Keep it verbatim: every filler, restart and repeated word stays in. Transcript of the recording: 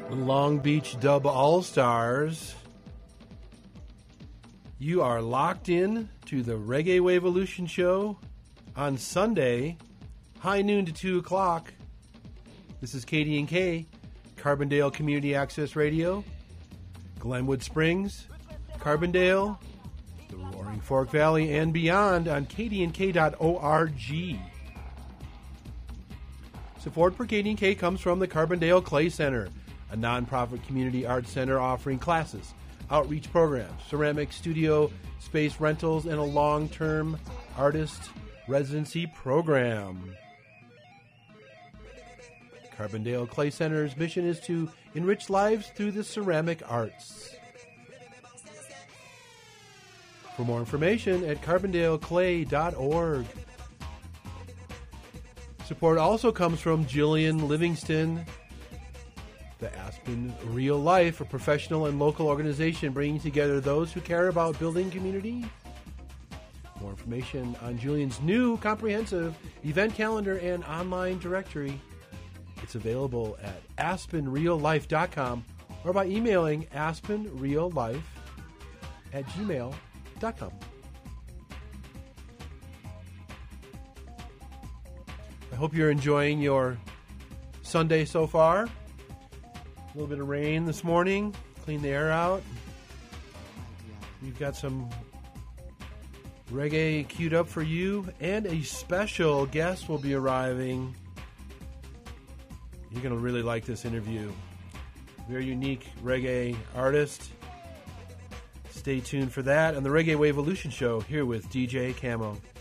Long Beach Dub All-Stars. You are locked in to the Reggae Waveolution show on Sunday, high noon to two o'clock. This is K D and K, Carbondale Community Access Radio, Glenwood Springs, Carbondale, the Roaring Fork Valley, and beyond on K D N K dot org. Support for K D and K comes from the Carbondale Clay Center, a nonprofit community arts center offering classes, outreach programs, ceramic studio space rentals, and a long-term artist residency program. Carbondale Clay Center's mission is to enrich lives through the ceramic arts. For more information at carbondale clay dot org. Support also comes from Jillian Livingston, the Aspen Real Life, a professional and local organization bringing together those who care about building community. More information on Julian's new comprehensive event calendar and online directory. It's available at aspen real life dot com or by emailing aspen real life at gmail dot com. I hope you're enjoying your Sunday so far. A little bit of rain this morning. Clean the air out. We've got some reggae queued up for you, and a special guest will be arriving. You're going to really like this interview. Very unique reggae artist. Stay tuned for that. And the Reggae Waveolution show here with D J Camo.